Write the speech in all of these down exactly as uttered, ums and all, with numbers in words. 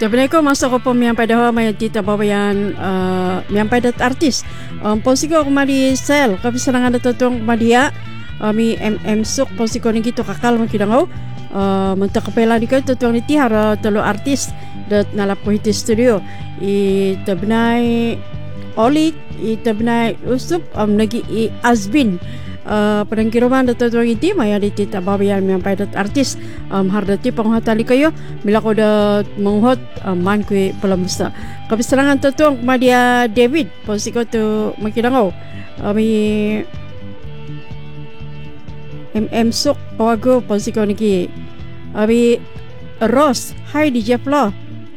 Tabunay ko masuk ko po miyang padaho may tita babayan uh, miyang padat artis. Um, posiko kumari sel kapisanangan na totong kumadia uh, mi M M Suk posiko ni gito kakal makidangaw. Uh, Munta kapela ni ko totong ni tihara talo artis dat nalapo hiti studio. I tabunay Olik i tabunay usup um, nagi i Azbin. Uh, Padangkiruman dato tuang iti maya di tita babayan miyang padat artis um, hardati panghatali kayo mila ko da manghot um, man kui palamusta kapisarangan tutuang kumadia David posiko to makidangaw ami M M Suk kawago posiko niki ami Ross hi di Jeplo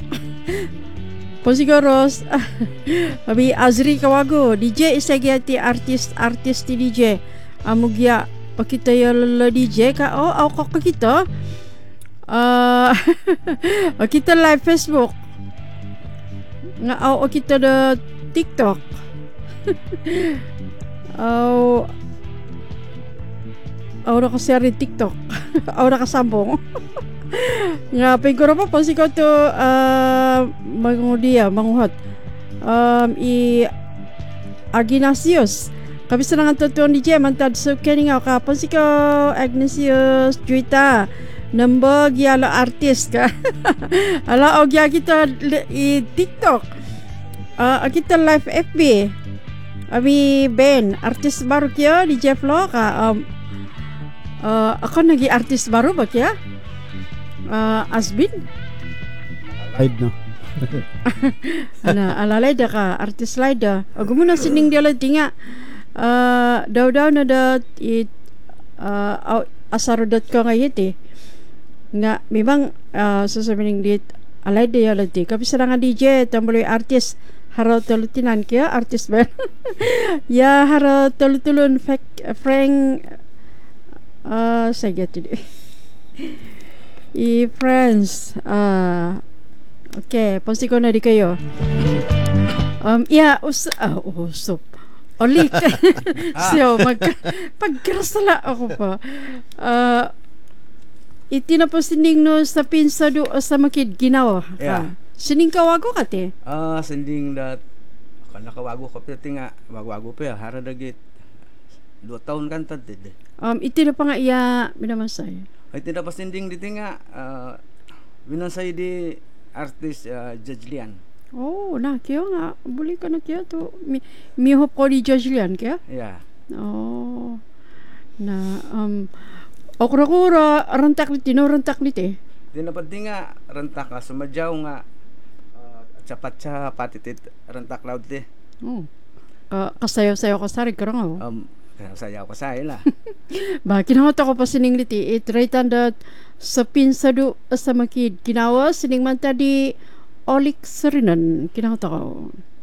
posiko Ross ami Azri kawago D J isagiati artis artis ti D J amugya pakita yung D J ka oh ako ka kita uh, kita live Facebook nga oh kita da TikTok oh oh na kasari TikTok oh na kasambong nga pingkuro pa po siko to uh, mangudia manguhat um, i Aginasius kapisanangan tutuan D J mantad suka ni ngau kapon si ko Agnesius Juita number giala artis ka ala o gia kita i TikTok uh, kita live F B abi Ben artis baru kia D J Flo ka um, uh, ako nagi artis baru ba kia uh, Azbin live no ana alalay da ka artis live da agumuna sining dia la tinga Uh, daw-daw na dat it uh, asarodot ko ngayon eh nga memang uh, sasabihin dit alay de yalati kapisarangan D J tambuloy artis haro tulutinan kaya artis ba ya haro tulutulun fek frank uh, saya gitu deh i friends uh, okay pasti ko na di kayo um ya us uh, usop Olik siya mag pagkrasala ako pa uh, iti na po sining no sa pinsado sa makid ginawa ka yeah. Sining kawago ka te ah uh, sinding dat kana kawago ko pati nga wago-wago pa hara dagit dua tahun kan tadi um iti na pa nga iya minamasay iti na pa sinding diti nga uh, minansay di artist uh, Judge Lian. Oh, na kaya nga. Buli ka na kaya to. Mi, mi hop ko di Judge Lian kaya? Yeah. Oh. Na, um, okra-kura, rantak niti, no rantak niti. Di na pati nga, rantak nga, sumadyaw nga, uh, sapat sa patitit, rantak loud ti. Oh. Uh, kasayaw-sayaw ka sarig ka nga, oh. Um, kasayaw ka sa ila. Ba, kinawat ako pa sining niti. It right on that sa pinsado sa makid. Kinawa, sining man tadi Olik Serinan, kinakata ko.